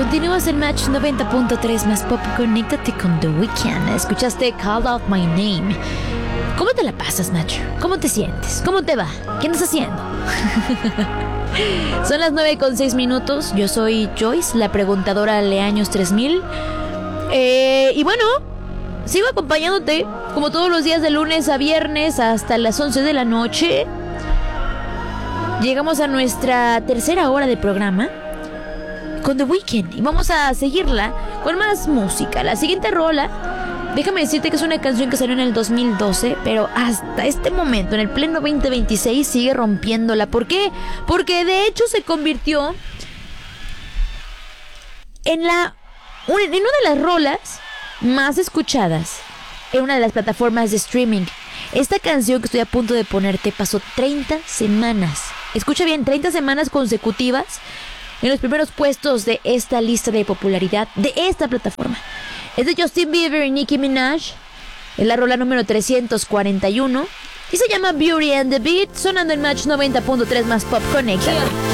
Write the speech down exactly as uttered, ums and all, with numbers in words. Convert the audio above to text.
Continúas en Match noventa punto tres más pop. Conéctate con The Weeknd. Escuchaste Call Out My Name. ¿Cómo te la pasas, Match? ¿Cómo te sientes? ¿Cómo te va? ¿Qué andas haciendo? Son las nueve con seis minutos. Yo soy Joyce, la preguntadora Leaños tres mil. Eh, y bueno, sigo acompañándote como todos los días de lunes a viernes hasta las once de la noche. Llegamos a nuestra tercera hora de programa con The Weeknd y vamos a seguirla con más música. La siguiente rola, déjame decirte que es una canción que salió en el dos mil doce, pero hasta este momento, en el pleno veinte veintiséis, sigue rompiéndola. ¿Por qué? Porque de hecho se convirtió en la en una de las rolas más escuchadas en una de las plataformas de streaming. Esta canción que estoy a punto de ponerte pasó treinta semanas. Escucha bien, treinta semanas consecutivas en los primeros puestos de esta lista de popularidad de esta plataforma. Es de Justin Bieber y Nicki Minaj. Es la rola número trescientos cuarenta y uno y se llama Beauty and the Beat, sonando en Match noventa punto tres más pop. Conéctate.